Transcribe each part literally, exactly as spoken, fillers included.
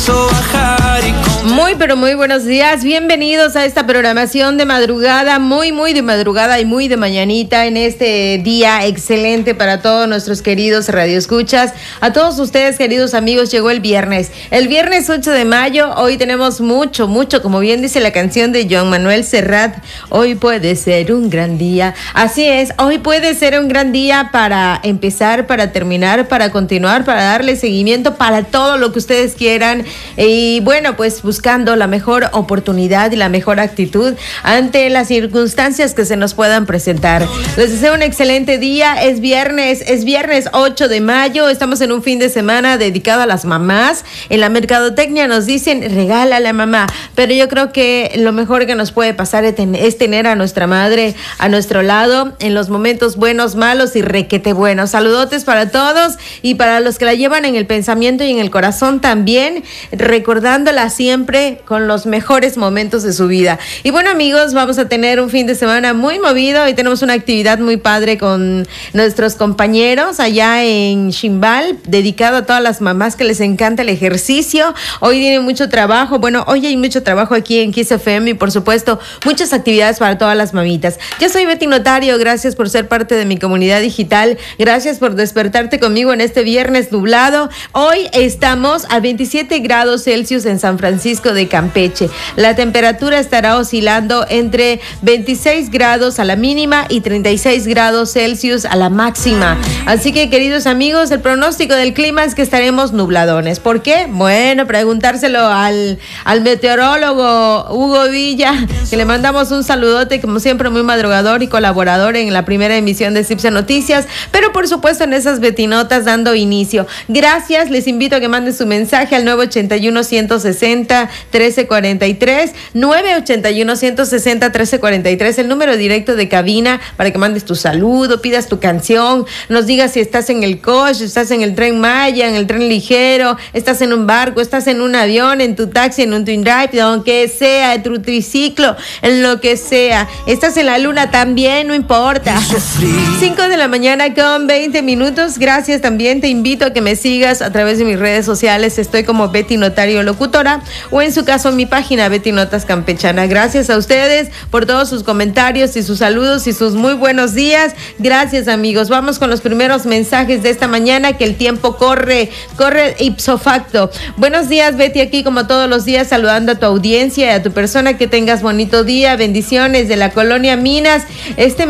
pienso bajar y con... Muy, pero muy buenos días. Bienvenidos a esta programación de madrugada, muy, muy de madrugada y muy de mañanita en este día excelente para todos nuestros queridos radioescuchas. A todos ustedes, queridos amigos, llegó el viernes. El viernes ocho de mayo, hoy tenemos mucho, mucho, como bien dice la canción de Joan Manuel Serrat, hoy puede ser un gran día. Así es, hoy puede ser un gran día para empezar, para terminar, para continuar, para darle seguimiento, para todo lo que ustedes quieran. Y bueno, pues buscando la mejor oportunidad y la mejor actitud ante las circunstancias que se nos puedan presentar. Les deseo un excelente día. Es viernes, es viernes ocho de mayo. Estamos en un fin de semana dedicado a las mamás. En la mercadotecnia nos dicen regala a la mamá, pero yo creo que lo mejor que nos puede pasar es tener a nuestra madre a nuestro lado en los momentos buenos, malos y requete buenos. Saludotes para todos y para los que la llevan en el pensamiento y en el corazón también, recordándola siempre con los mejores momentos de su vida. Y bueno, amigos, vamos a tener un fin de semana muy movido y tenemos una actividad muy padre con nuestros compañeros allá en Chimbal, dedicado a todas las mamás que les encanta el ejercicio. Hoy tienen mucho trabajo, bueno, hoy hay mucho trabajo aquí en Kiss F M y por supuesto muchas actividades para todas las mamitas. Yo soy Betty Notario, gracias por ser parte de mi comunidad digital, gracias por despertarte conmigo en este viernes nublado. Hoy estamos a veintisiete grados Celsius en San Francisco de Campeche. La temperatura estará oscilando entre veintiséis grados a la mínima y treinta y seis grados Celsius a la máxima. Así que, queridos amigos, el pronóstico del clima es que estaremos nubladones. ¿Por qué? Bueno, preguntárselo al, al meteorólogo Hugo Villa, que le mandamos un saludote, como siempre, muy madrugador y colaborador en la primera emisión de Cipse Noticias, pero por supuesto en esas betinotas dando inicio. Gracias, les invito a que manden su mensaje al nueve ochenta y uno, ciento sesenta, trece cuarenta y tres, nueve ochenta y uno, ciento sesenta, trece cuarenta y tres, el número directo de cabina para que mandes tu saludo, pidas tu canción, nos digas si estás en el coche, estás en el tren Maya, en el tren ligero, estás en un barco, estás en un avión, en tu taxi, en un twin drive, aunque sea, en tu triciclo, en lo que sea, estás en la luna también, no importa. cinco de la mañana con veinte minutos. Gracias, también te invito a que me sigas a través de mis redes sociales. Estoy como Betty Notario Locutora o en su caso mi página Betty Notas Campechana. Gracias a ustedes por todos sus comentarios y sus saludos y sus muy buenos días. Gracias, amigos. Vamos con los primeros mensajes de esta mañana, que el tiempo corre, corre ipso facto. Buenos días, Betty, aquí como todos los días saludando a tu audiencia y a tu persona. Que tengas bonito día. Bendiciones de la colonia Minas. Este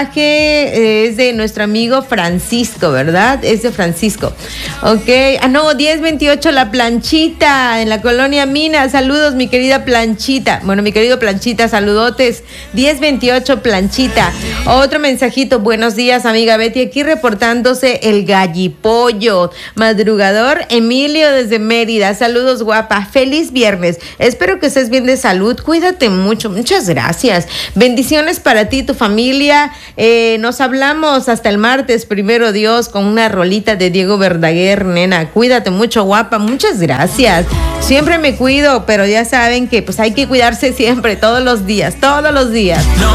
mensaje es de nuestro amigo Francisco, ¿verdad? Es de Francisco. Ok. Ah, no, diez veintiocho La Planchita en la colonia Minas. Saludos, mi querida Planchita. Bueno, mi querido Planchita, saludotes. diez veintiocho Planchita. Otro mensajito. Buenos días, amiga Betty. Aquí reportándose el gallipollo madrugador Emilio desde Mérida. Saludos, guapa. Feliz viernes. Espero que estés bien de salud. Cuídate mucho. Muchas gracias. Bendiciones para ti y tu familia. Eh, nos hablamos hasta el martes, primero Dios, con una rolita de Diego Verdaguer, nena. Cuídate mucho, guapa. Muchas gracias. Siempre me cuido, pero ya saben que pues hay que cuidarse siempre, todos los días, todos los días. No,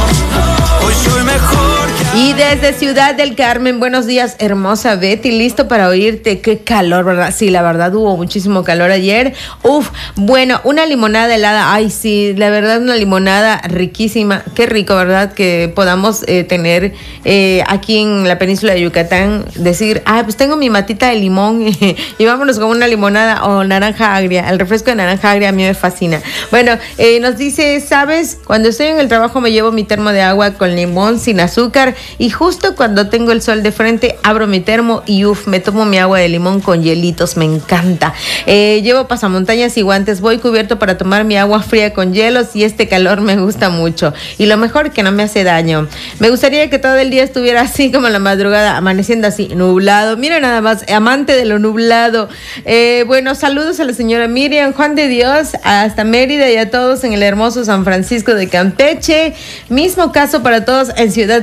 no, hoy soy mejor. Y desde Ciudad del Carmen, buenos días, hermosa Betty, listo para oírte. Qué calor, ¿verdad? Sí, la verdad hubo muchísimo calor ayer. Uf, bueno, una limonada helada, ay sí, la verdad una limonada riquísima. Qué rico, ¿verdad? Que podamos eh, tener eh, aquí en la península de Yucatán, decir, ah, pues tengo mi matita de limón y vámonos con una limonada o naranja agria. El refresco de naranja agria a mí me fascina. Bueno, eh, nos dice, ¿sabes? Cuando estoy en el trabajo me llevo mi termo de agua con limón sin azúcar. Y justo cuando tengo el sol de frente, abro mi termo y uff, me tomo mi agua de limón con hielitos, me encanta. Eh, llevo pasamontañas y guantes, voy cubierto para tomar mi agua fría con hielos y este calor me gusta mucho. Y lo mejor, que no me hace daño. Me gustaría que todo el día estuviera así como la madrugada, amaneciendo así, nublado. Mira nada más, amante de lo nublado. Eh, bueno, saludos a la señora Miriam, Juan de Dios, hasta Mérida y a todos en el hermoso San Francisco de Campeche. Mismo caso para todos en Ciudad del Carmen.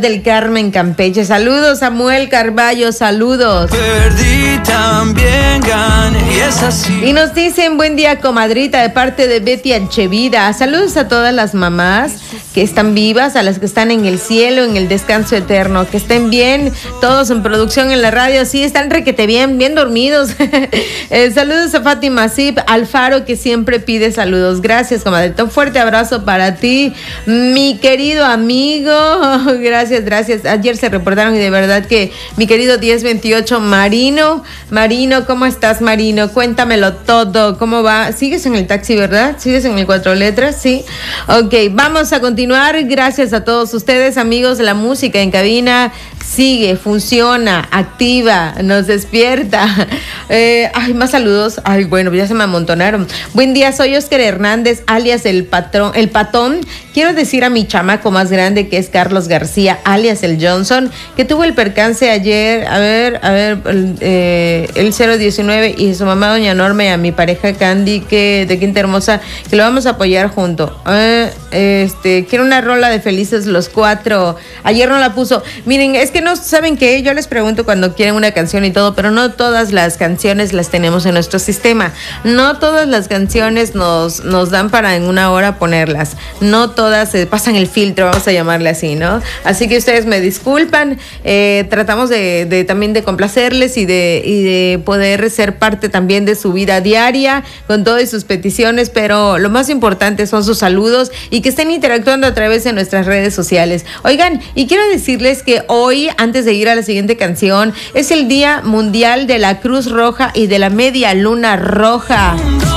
Carmen, Campeche. Saludos, Samuel Carballo, saludos. Perdí, también gané, y es así. Y nos dicen, buen día, comadrita, de parte de Betty Anchevida. Saludos a todas las mamás que están vivas, a las que están en el cielo, en el descanso eterno, que estén bien, todos en producción en la radio, sí, están requete bien, bien dormidos. eh, saludos a Fátima Zip Alfaro, que siempre pide saludos. Gracias, comadrita. Un fuerte abrazo para ti, mi querido amigo. Gracias, gracias. Ayer se reportaron y de verdad que mi querido diez veintiocho Marino, Marino, ¿cómo estás, Marino? Cuéntamelo todo, ¿cómo va? ¿Sigues en el taxi, verdad? ¿Sigues en el cuatro letras? Sí. Ok, vamos a continuar. Gracias a todos ustedes, amigos. La música en cabina sigue, funciona, activa, nos despierta. Eh, ay, más saludos. Ay, bueno, ya se me amontonaron. Buen día, soy Oscar Hernández, alias el patrón, el patón. Quiero decir a mi chamaco más grande, que es Carlos García, alias el Johnson, que tuvo el percance ayer, a ver, a ver, eh, el cero diecinueve, y su mamá doña Norma, y a mi pareja Candy, que de Quinta Hermosa, que lo vamos a apoyar junto. Eh, este, quiero una rola de Felices los Cuatro. Ayer no la puso. Miren, es que no saben qué, yo les pregunto cuando quieren una canción y todo, pero no todas las canciones las tenemos en nuestro sistema. No todas las canciones nos, nos dan para en una hora ponerlas. No todas se pasan el filtro, vamos a llamarle así, ¿no? Así que ustedes me disculpan. Eh, tratamos de, de también de complacerles y de, y de poder ser parte también de su vida diaria con todas sus peticiones, pero lo más importante son sus saludos y que estén interactuando a través de nuestras redes sociales. Oigan, y quiero decirles que hoy, antes de ir a la siguiente canción, es el Día Mundial de la Cruz Roja y de la Media Luna Roja.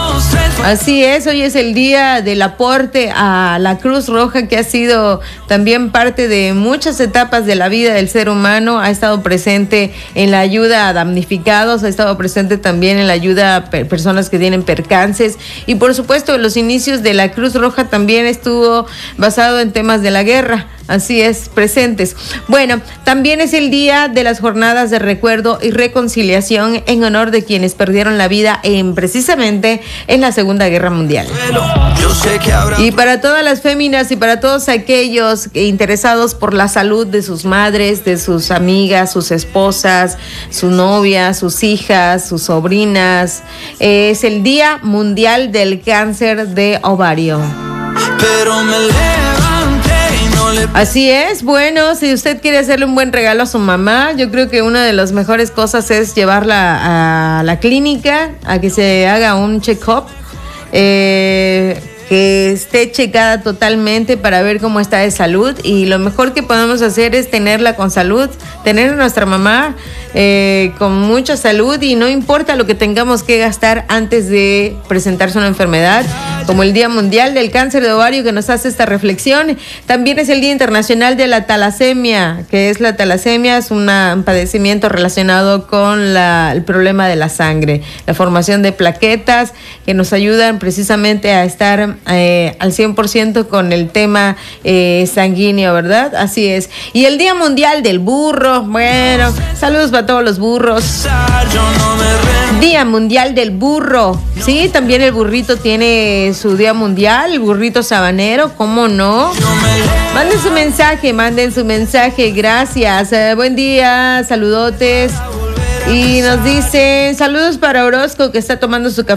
Así es, hoy es el día del aporte a la Cruz Roja, que ha sido también parte de muchas etapas de la vida del ser humano. Ha estado presente en la ayuda a damnificados, ha estado presente también en la ayuda a per- personas que tienen percances, y por supuesto los inicios de la Cruz Roja también estuvo basado en temas de la guerra. Así es, presentes. Bueno, también es el día de las jornadas de recuerdo y reconciliación en honor de quienes perdieron la vida en precisamente en la Segunda Guerra Mundial. Yo sé que habrá... Y para todas las féminas y para todos aquellos interesados por la salud de sus madres, de sus amigas, sus esposas, su novia, sus hijas, sus sobrinas, eh, es el Día Mundial del Cáncer de Ovario. Pero me levanté y no le... Así es, bueno, si usted quiere hacerle un buen regalo a su mamá, yo creo que una de las mejores cosas es llevarla a la clínica, a que se haga un check-up, eh, que esté checada totalmente para ver cómo está de salud, y lo mejor que podemos hacer es tenerla con salud, tener a nuestra mamá eh, con mucha salud, y no importa lo que tengamos que gastar antes de presentarse una enfermedad, como el Día Mundial del Cáncer de Ovario, que nos hace esta reflexión. También es el Día Internacional de la Talasemia, que es la talasemia, es una, un padecimiento relacionado con la, el problema de la sangre, la formación de plaquetas que nos ayudan precisamente a estar eh, al cien por ciento con el tema eh, sanguíneo, ¿verdad? Así es. Y el Día Mundial del Burro, bueno, saludos para todos los burros. Yo no me rendo. Día Mundial del Burro, sí, también el burrito tiene su día mundial, el burrito sabanero, ¿cómo no? Manden su mensaje, manden su mensaje, gracias. Eh, buen día, saludotes. Y nos dicen, saludos para Orozco, que está tomando su café